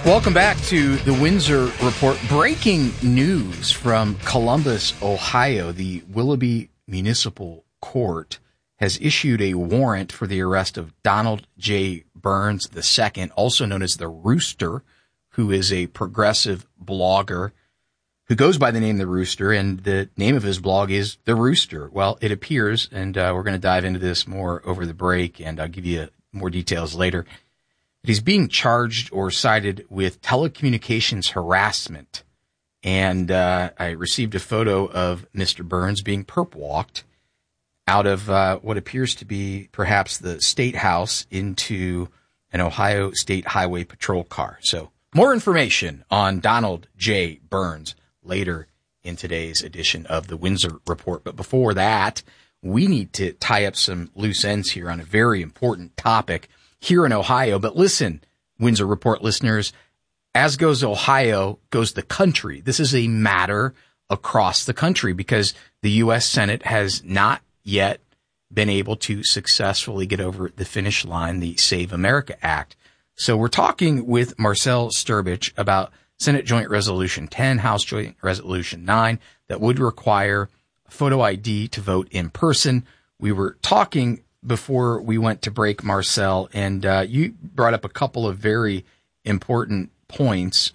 Welcome back to the Windsor Report. Breaking news from Columbus, Ohio. The Willoughby Municipal Court has issued a warrant for the arrest of Donald J. Burns II, also known as the Rooster, who is a progressive blogger who goes by the name The Rooster, and the name of his blog is The Rooster. Well, it appears, and we're going to dive into this more over the break, and I'll give you more details later. He's being charged or cited with telecommunications harassment. And I received a photo of Mr. Burns being perp-walked out of what appears to be perhaps the State House into an Ohio State Highway Patrol car. So more information on Donald J. Burns later in today's edition of the Windsor Report. But before that, we need to tie up some loose ends here on a very important topic here in Ohio. But listen, Windsor Report listeners, as goes Ohio, goes the country. This is a matter across the country because the U.S. Senate has not yet been able to successfully get over the finish line, the Save America Act. So we're talking with Marcel Sturbich about Senate Joint Resolution 10, House Joint Resolution 9, that would require photo ID to vote in person. We were talking before we went to break, Marcel, and you brought up a couple of very important points.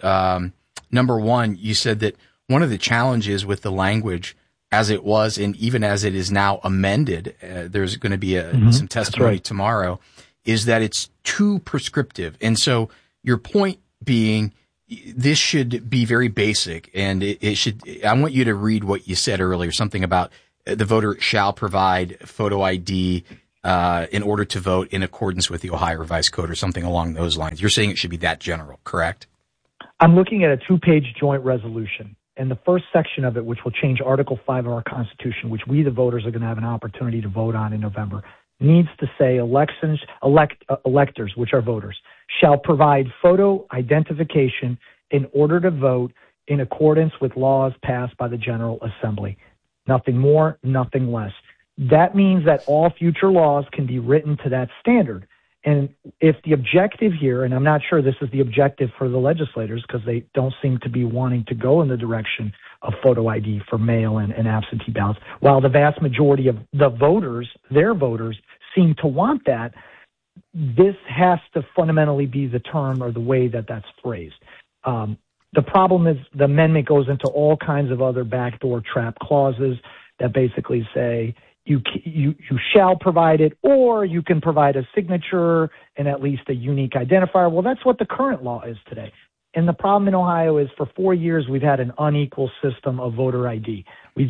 Number one, you said that one of the challenges with the language as it was and even as it is now amended, there's going to be some testimony tomorrow, is that it's too prescriptive. And so your point being, this should be very basic, and it should. I want you to read what you said earlier, something about the voter shall provide photo ID in order to vote in accordance with the Ohio Revised Code or something along those lines. You're saying it should be that general, correct? I'm looking at a 2-page joint resolution, and the first section of it, which will change Article 5 of our Constitution, which we, the voters, are going to have an opportunity to vote on in November, needs to say electors, which are voters, shall provide photo identification in order to vote in accordance with laws passed by the General Assembly. Nothing more, nothing less. That means that all future laws can be written to that standard. And if the objective here, and I'm not sure this is the objective for the legislators because they don't seem to be wanting to go in the direction of photo ID for mail-in and absentee ballots, while the vast majority of the voters, their voters, seem to want that, this has to fundamentally be the term or the way that that's phrased. The problem is the amendment goes into all kinds of other backdoor trap clauses that basically say you shall provide it, or you can provide a signature and at least a unique identifier. Well, that's what the current law is today. And the problem in Ohio is for 4 years we've had an unequal system of voter ID.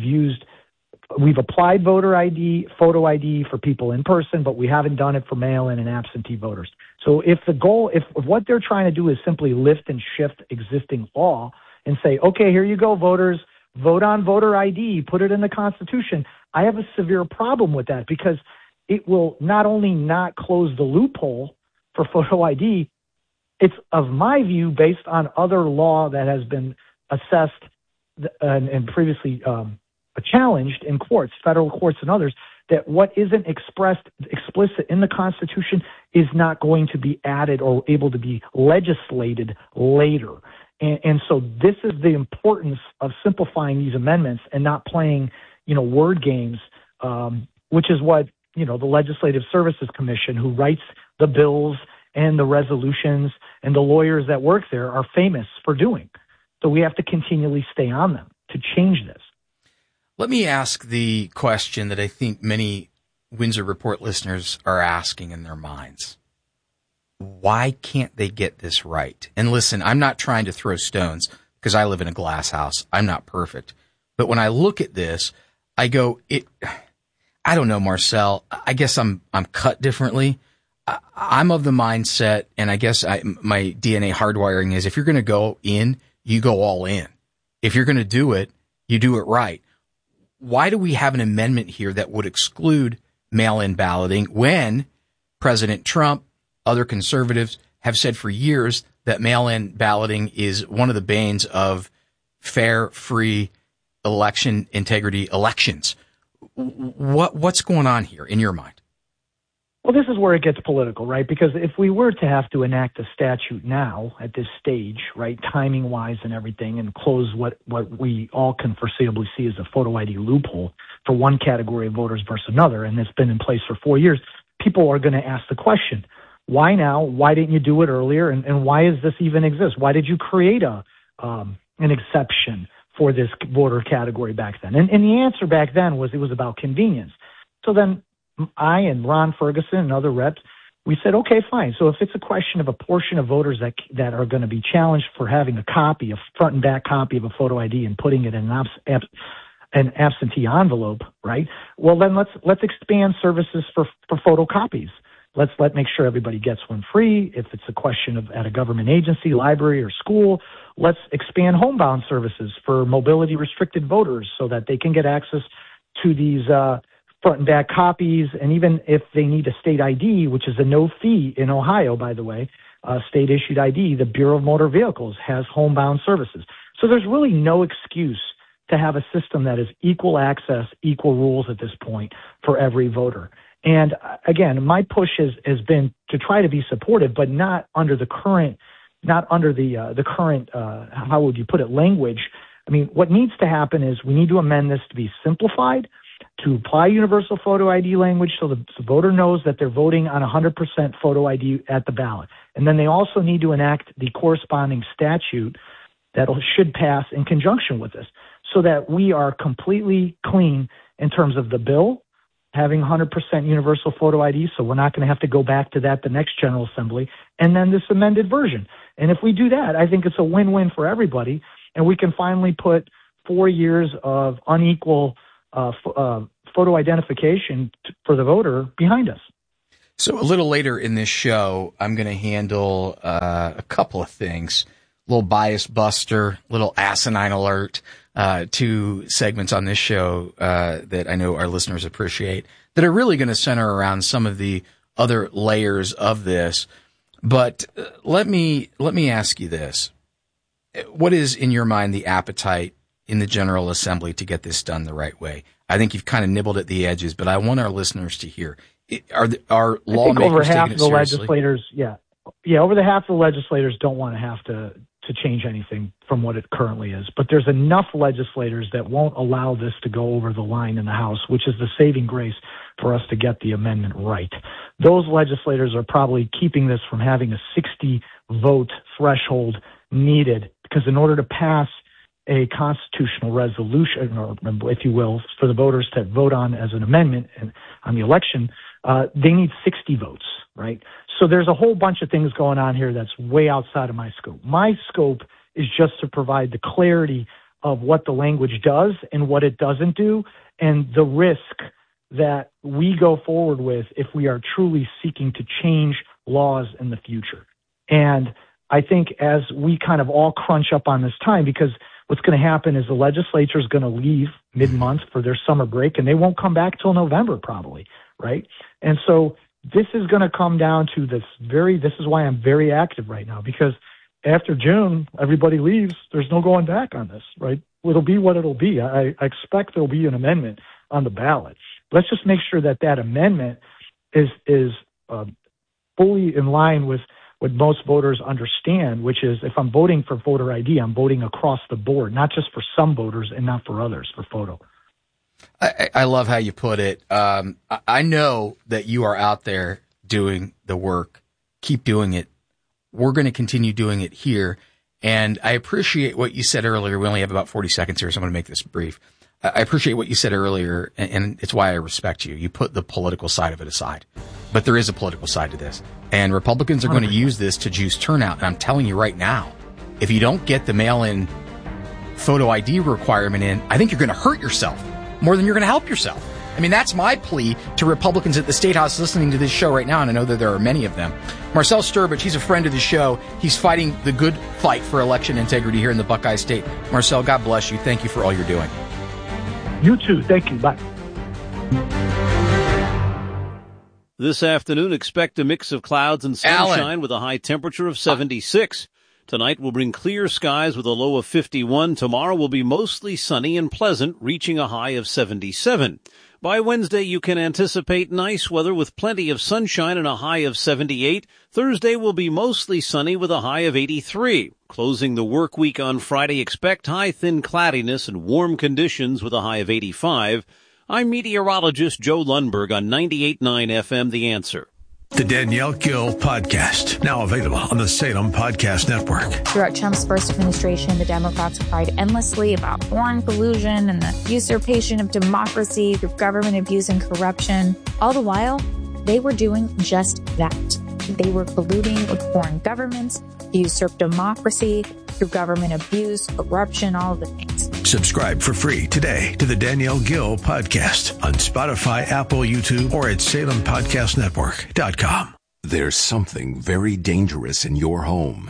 We've applied voter ID, photo ID for people in person, but we haven't done it for mail-in and absentee voters. So if what they're trying to do is simply lift and shift existing law and say, okay, here you go, voters, vote on voter ID, put it in the Constitution, I have a severe problem with that because it will not only not close the loophole for photo ID, it's, of my view, based on other law that has been assessed and previously challenged in courts, federal courts and others, that what isn't explicit in the Constitution is not going to be added or able to be legislated later. And so this is the importance of simplifying these amendments and not playing, word games, which is what, the Legislative Services Commission, who writes the bills and the resolutions and the lawyers that work there, are famous for doing. So we have to continually stay on them to change this. Let me ask the question that I think many Windsor Report listeners are asking in their minds. Why can't they get this right? And listen, I'm not trying to throw stones because I live in a glass house. I'm not perfect. But when I look at this, I go, I don't know, Marcel. I guess I'm cut differently. I'm of the mindset, and I guess my DNA hardwiring is if you're going to go in, you go all in. If you're going to do it, you do it right. Why do we have an amendment here that would exclude mail-in balloting when President Trump, other conservatives have said for years that mail-in balloting is one of the banes of fair, free election integrity elections? What's going on here in your mind? Well, this is where it gets political, right? Because if we were to have to enact a statute now at this stage, right, timing-wise and everything, and close what we all can foreseeably see as a photo ID loophole for one category of voters versus another, and it's been in place for 4 years, people are going to ask the question, why now? Why didn't you do it earlier? And why does this even exist? Why did you create an exception for this voter category back then? And the answer back then was it was about convenience. So then I and Ron Ferguson and other reps, we said, okay, fine. So if it's a question of a portion of voters that are going to be challenged for having a copy, a front and back copy of a photo ID and putting it in an absentee envelope, right? Well, then let's expand services for photocopies. Let's make sure everybody gets one free. If it's a question of at a government agency, library, or school, let's expand homebound services for mobility restricted voters so that they can get access to these front and back copies. And even if they need a state ID, which is a no fee in Ohio, by the way, state issued ID, the Bureau of Motor Vehicles has homebound services. So there's really no excuse to have a system that is equal access, equal rules at this point for every voter. And again, my push has been to try to be supportive, but not under the current, how would you put it, language. I mean, what needs to happen is we need to amend this to be simplified, to apply universal photo ID language so the voter knows that they're voting on 100% photo ID at the ballot. And then they also need to enact the corresponding statute that should pass in conjunction with this so that we are completely clean in terms of the bill having 100% universal photo ID, so we're not going to have to go back to that the next General Assembly, and then this amended version. And if we do that, I think it's a win-win for everybody, and we can finally put 4 years of unequal photo identification for the voter behind us. So a little later in this show, I'm going to handle a couple of things. A little bias buster, little asinine alert, 2 segments on this show that I know our listeners appreciate that are really going to center around some of the other layers of this. But let me ask you this. What is, in your mind, the appetite in the General Assembly to get this done the right way? I think you've kind of nibbled at the edges, but I want our listeners to hear. Are lawmakers taking it seriously? Over the half of the legislators don't want to have to change anything from what it currently is. But there's enough legislators that won't allow this to go over the line in the House, which is the saving grace for us to get the amendment right. Those legislators are probably keeping this from having a 60-vote threshold needed, because in order to pass a constitutional resolution, or if you will, for the voters to vote on as an amendment on the election, they need 60 votes, right? So there's a whole bunch of things going on here that's way outside of my scope. My scope is just to provide the clarity of what the language does and what it doesn't do, and the risk that we go forward with if we are truly seeking to change laws in the future. And I think as we kind of all crunch up on this time, because what's going to happen is the legislature is going to leave mid-month for their summer break, and they won't come back till November probably, right? And so this is going to come down to this is why I'm very active right now, because after June, everybody leaves. There's no going back on this, right? It'll be what it'll be. I expect there'll be an amendment on the ballot. Let's just make sure that amendment is fully in line with what most voters understand, which is if I'm voting for voter ID, I'm voting across the board, not just for some voters and not for others for photo. I love how you put it. I know that you are out there doing the work. Keep doing it. We're going to continue doing it here. And I appreciate what you said earlier. We only have about 40 seconds here, so I'm going to make this brief. I appreciate what you said earlier, and it's why I respect you. You put the political side of it aside. But there is a political side to this. And Republicans are going to use this to juice turnout. And I'm telling you right now, if you don't get the mail-in photo ID requirement in, I think you're going to hurt yourself more than you're going to help yourself. I mean, that's my plea to Republicans at the State House listening to this show right now, and I know that there are many of them. Marcel Sturbridge, he's a friend of the show. He's fighting the good fight for election integrity here in the Buckeye State. Marcel, God bless you. Thank you for all you're doing. You too. Thank you. Bye. This afternoon, expect a mix of clouds and sunshine with a high temperature of 76. Tonight will bring clear skies with a low of 51. Tomorrow will be mostly sunny and pleasant, reaching a high of 77. By Wednesday, you can anticipate nice weather with plenty of sunshine and a high of 78. Thursday will be mostly sunny with a high of 83. Closing the work week on Friday, expect high thin cloudiness and warm conditions with a high of 85. I'm meteorologist Joe Lundberg on 98.9 FM, The Answer. The Danielle Gill Podcast, now available on the Salem Podcast Network. Throughout Trump's first administration, the Democrats cried endlessly about foreign collusion and the usurpation of democracy through government abuse and corruption. All the while, they were doing just that. They were colluding with foreign governments to usurp democracy through government abuse, corruption, all of the things. Subscribe for free today to the Danielle Gill Podcast on Spotify, Apple, YouTube, or at SalemPodcastNetwork.com. There's something very dangerous in your home.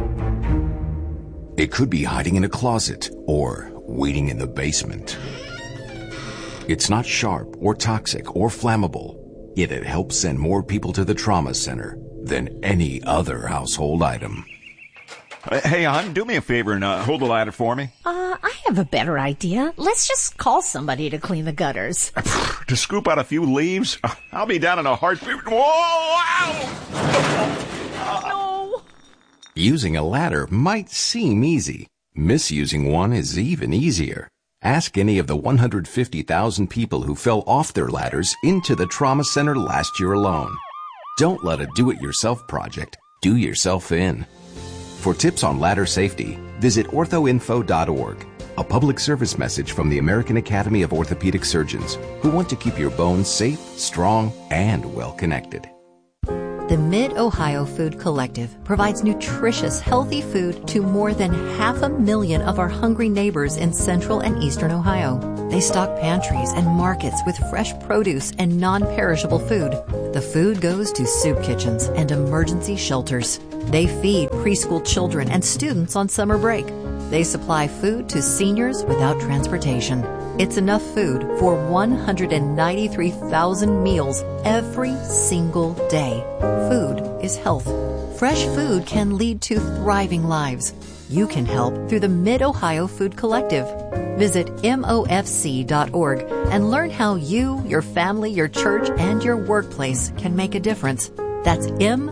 It could be hiding in a closet or waiting in the basement. It's not sharp or toxic or flammable, yet it helps send more people to the trauma center than any other household item. Hey, hon, do me a favor and hold the ladder for me. I have a better idea. Let's just call somebody to clean the gutters. To scoop out a few leaves? I'll be down in a heartbeat. Whoa! Ow! No! Using a ladder might seem easy. Misusing one is even easier. Ask any of the 150,000 people who fell off their ladders into the trauma center last year alone. Don't let a do-it-yourself project do yourself in. For tips on ladder safety, visit orthoinfo.org, a public service message from the American Academy of Orthopedic Surgeons, who want to keep your bones safe, strong, and well-connected. The Mid-Ohio Food Collective provides nutritious, healthy food to more than 500,000 of our hungry neighbors in central and eastern Ohio. They stock pantries and markets with fresh produce and non-perishable food. The food goes to soup kitchens and emergency shelters. They feed preschool children and students on summer break. They supply food to seniors without transportation. It's enough food for 193,000 meals every single day. Food is health. Fresh food can lead to thriving lives. You can help through the Mid-Ohio Food Collective. Visit MOFC.org and learn how you, your family, your church, and your workplace can make a difference. That's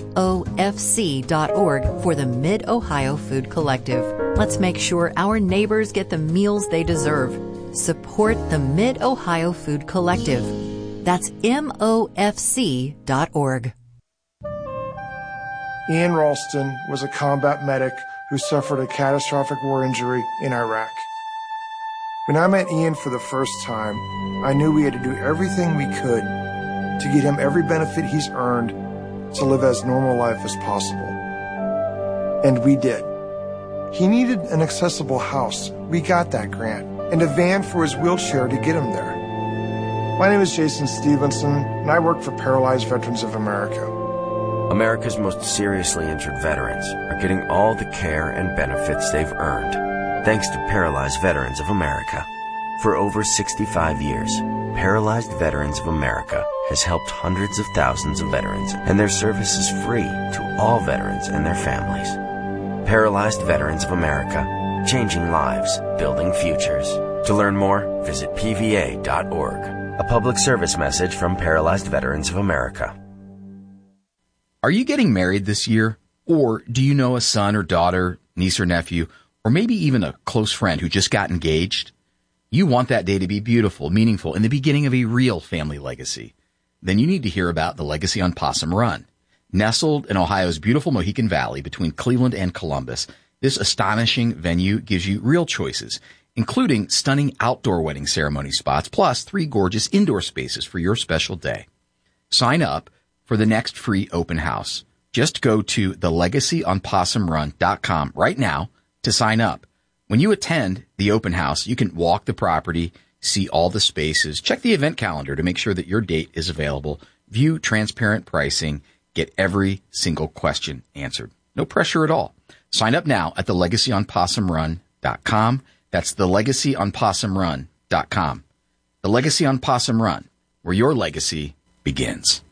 MOFC.org for the Mid-Ohio Food Collective. Let's make sure our neighbors get the meals they deserve. Support the Mid-Ohio Food Collective. That's MOFC.org. Ian Ralston was a combat medic who suffered a catastrophic war injury in Iraq. When I met Ian for the first time, I knew we had to do everything we could to get him every benefit he's earned to live as normal life as possible. And we did. He needed an accessible house. We got that grant. And a van for his wheelchair to get him there. My name is Jason Stevenson, and I work for Paralyzed Veterans of America. America's most seriously injured veterans are getting all the care and benefits they've earned, thanks to Paralyzed Veterans of America. For over 65 years, Paralyzed Veterans of America has helped hundreds of thousands of veterans, and their service is free to all veterans and their families. Paralyzed Veterans of America, changing lives, building futures. To learn more, visit PVA.org. A public service message from Paralyzed Veterans of America. Are you getting married this year? Or do you know a son or daughter, niece or nephew, or maybe even a close friend who just got engaged? You want that day to be beautiful, meaningful, and the beginning of a real family legacy. Then you need to hear about the Legacy on Possum Run. Nestled in Ohio's beautiful Mohican Valley between Cleveland and Columbus, this astonishing venue gives you real choices, including stunning outdoor wedding ceremony spots, plus 3 gorgeous indoor spaces for your special day. Sign up for the next free open house. Just go to thelegacyonpossumrun.com right now to sign up. When you attend the open house, you can walk the property, see all the spaces, check the event calendar to make sure that your date is available, view transparent pricing, get every single question answered. No pressure at all. Sign up now at thelegacyonpossumrun.com. That's thelegacyonpossumrun.com. The Legacy on Possum Run, where your legacy begins.